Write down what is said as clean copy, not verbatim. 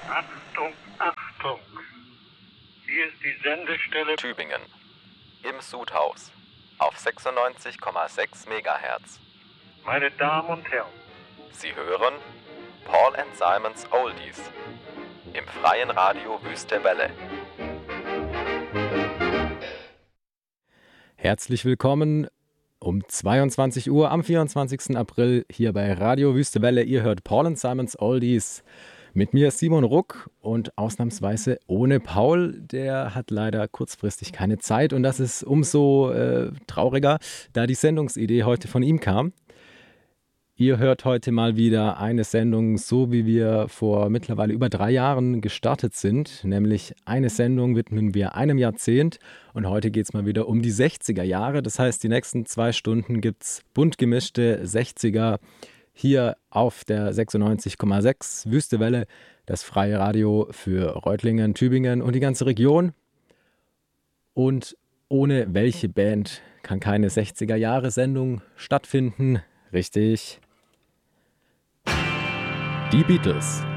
Achtung, Achtung. Hier ist die Sendestelle Tübingen. Im Sudhaus. Auf 96,6 MHz. Meine Damen und Herren, Sie hören Paul & Simons Oldies. Im freien Radio Wüste Welle. Herzlich willkommen um 22 Uhr am 24. April hier bei Radio Wüste Welle. Ihr hört Paul & Simons Oldies. Mit mir Simon Ruck und ausnahmsweise ohne Paul. Der hat leider kurzfristig keine Zeit und das ist umso trauriger, da die Sendungsidee heute von ihm kam. Ihr hört heute mal wieder eine Sendung, so wie wir vor mittlerweile über 3 Jahren gestartet sind. Nämlich eine Sendung widmen wir einem Jahrzehnt und heute geht es mal wieder um die 60er Jahre. Das heißt, die nächsten 2 Stunden gibt es bunt gemischte 60er hier auf der 96,6 Wüste Welle, das freie Radio für Reutlingen, Tübingen und die ganze Region. Und ohne welche Band kann keine 60er-Jahre-Sendung stattfinden? Richtig. Die Beatles.